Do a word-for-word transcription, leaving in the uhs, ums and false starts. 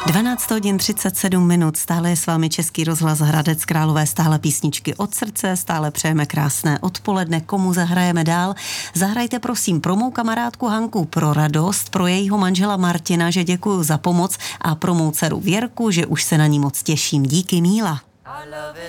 dvanáct hodin třicet sedm minut, stále je s vámi Český rozhlas Hradec Králové, stále písničky od srdce, stále přejeme krásné odpoledne, komu zahrajeme dál. Zahrajte prosím pro mou kamarádku Hanku pro radost, pro jejího manžela Martina, že děkuju za pomoc, a pro mou dceru Věrku, že už se na ní moc těším. Díky, Míla.